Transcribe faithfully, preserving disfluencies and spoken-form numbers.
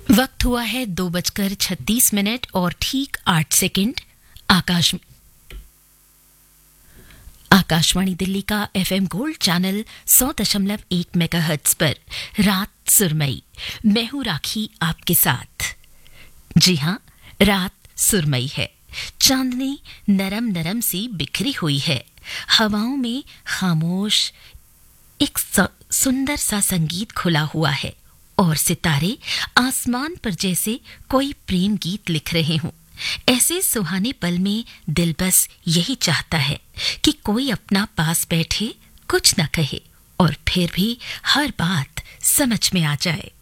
वक्त हुआ है दो बजकर छत्तीस मिनट और ठीक आठ सेकंड। आकाश आकाशवाणी दिल्ली का एफएम गोल्ड चैनल सौ दशमलव एक मेगाहर्ट्ज पर रात सुरमई। मैं हूं राखी आपके साथ। जी हां, रात सुरमई है। चांदनी नरम नरम सी बिखरी हुई है। हवाओं में खामोश एक सुंदर सा संगीत खुला हुआ है और सितारे आसमान पर जैसे कोई प्रेम गीत लिख रहे हों। ऐसे सुहाने पल में दिल बस यही चाहता है कि कोई अपना पास बैठे, कुछ न कहे और फिर भी हर बात समझ में आ जाए।